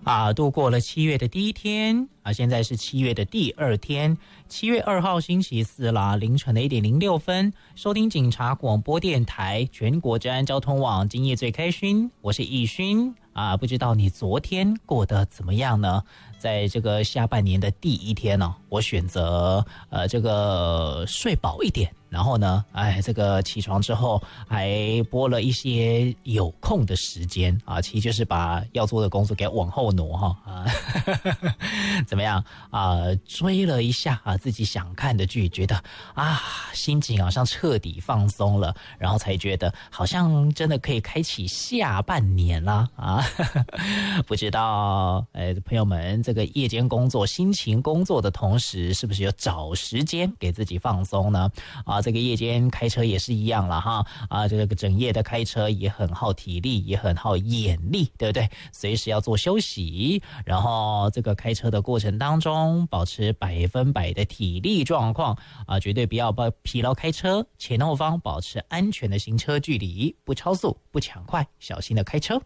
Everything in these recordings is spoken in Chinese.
度过了7月的第一天现在是7月的第2天，7月2号星期四啦，凌晨的1点06分，收听警察广播电台全国治安交通网，今夜最开心，我是易勋不知道你昨天过得怎么样呢？在这个下半年的第一天呢，我选择这个睡饱一点，然后呢，这个起床之后还拨了一些有空的时间其实就是把要做的工作给往后挪怎么样追了一下自己想看的剧，觉得心情好像彻底放松了，然后才觉得好像真的可以开启下半年啦不知道朋友们这个夜间工作辛勤工作的同时，是不是有找时间给自己放松呢？这个夜间开车也是一样了哈这个整夜的开车也很耗体力，也很耗眼力，对不对？随时要做休息，然后这个开车的过程当中保持100%的体力状况绝对不要疲劳开车，前后方保持安全的行车距离，不超速，不抢快，小心的开车。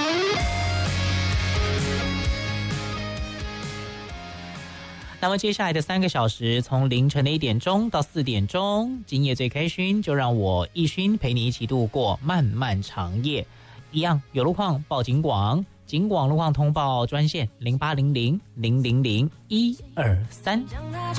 那么接下来的3个小时，从凌晨的1点钟到4点钟，今夜最开心，就让我易勋陪你一起度过漫漫长夜。一样有路况报警广，警广路况通报专线0800000123。